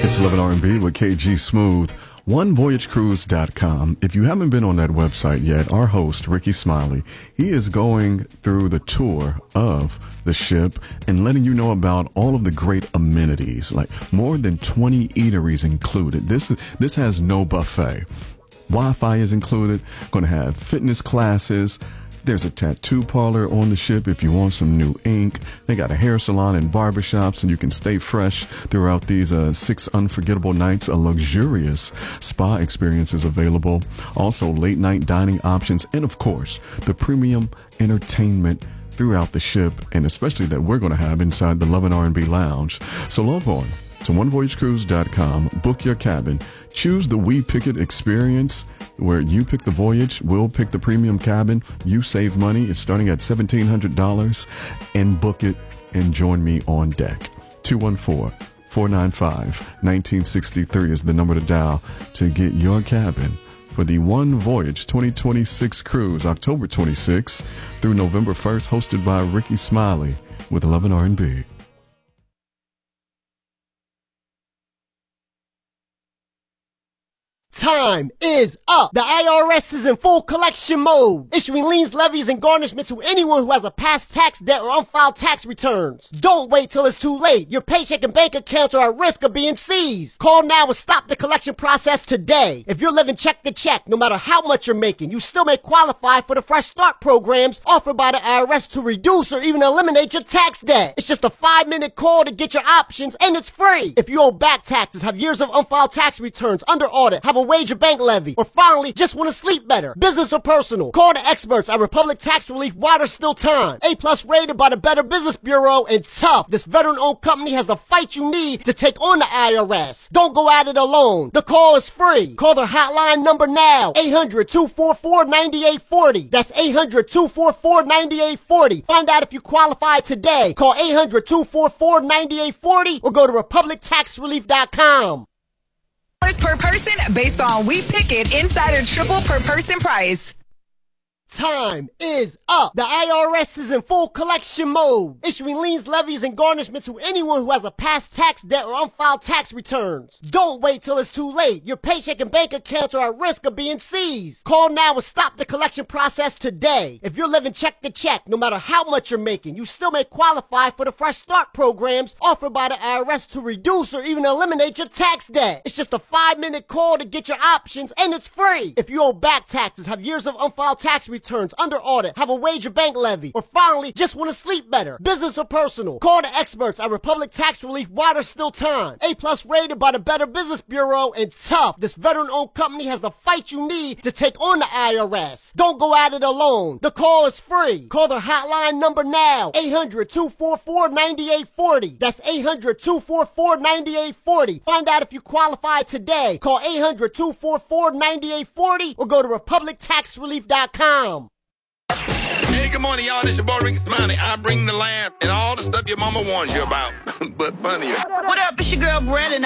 It's Love and R&B with KG Smooth. OneVoyageCruise.com. If you haven't been on that website yet, our host, Ricky Smiley, he is going through the tour of the ship and letting you know about all of the great amenities, like more than 20 eateries included. This has no buffet. Wi-Fi is included. Going to have fitness classes. There's a tattoo parlor on the ship if you want some new ink. They got a hair salon and barbershops, and you can stay fresh throughout these 6 unforgettable nights. A luxurious spa experience is available. Also, late night dining options, and of course, the premium entertainment throughout the ship, and especially that we're going to have inside the Love and R&B Lounge. So log on to OneVoyageCruise.com, book your cabin, choose the We Pick It experience, where you pick the voyage, we'll pick the premium cabin, you save money, it's starting at $1,700, and book it and join me on deck. 214-495-1963 is the number to dial to get your cabin for the One Voyage 2026 cruise, October 26th through November 1st, hosted by Ricky Smiley with Love and R&B. Time is up. The IRS is in full collection mode, issuing liens, levies, and garnishments to anyone who has a past tax debt or unfiled tax returns. Don't wait till it's too late. Your paycheck and bank accounts are at risk of being seized. Call now and stop the collection process today. If you're living check to check, no matter how much you're making, you still may qualify for the Fresh Start programs offered by the IRS to reduce or even eliminate your tax debt. It's just a 5-minute call to get your options, and it's free. If you owe back taxes, have years of unfiled tax returns under audit, have a wage or bank levy, or finally just want to sleep better, business or personal, call the experts at Republic Tax Relief while there's still time. A+ rated by the Better Business Bureau, and tough. This veteran-owned company has the fight you need to take on the IRS. Don't go at it alone. The call is free. Call their hotline number now, 800-244-9840. That's 800-244-9840. Find out if you qualify today. Call 800-244-9840 or go to republictaxrelief.com. Per person based on We Pick It Insider Triple per person price. Time is up. The IRS is in full collection mode, issuing liens, levies, and garnishments to anyone who has a past tax debt or unfiled tax returns. Don't wait till it's too late. Your paycheck and bank accounts are at risk of being seized. Call now and stop the collection process today. If you're living check to check, no matter how much you're making, you still may qualify for the Fresh Start programs offered by the IRS to reduce or even eliminate your tax debt. It's just a 5-minute call to get your options, and it's free. If you owe back taxes, have years of unfiled tax returns under audit, have a wage or bank levy, or finally just want to sleep better, business or personal, call the experts at Republic Tax Relief while there's still time. A+ rated by the Better Business Bureau, and tough. This veteran-owned company has the fight you need to take on the IRS. Don't go at it alone. The call is free. Call their hotline number now, 800-244-9840. That's 800-244-9840. Find out if you qualify today. Call 800-244-9840 or go to republictaxrelief.com. Hey, good morning, y'all. This your boy Ricky Smiley. I bring the laugh and all the stuff your mama warns you about, but funnier. What up? It's your girl Brandon.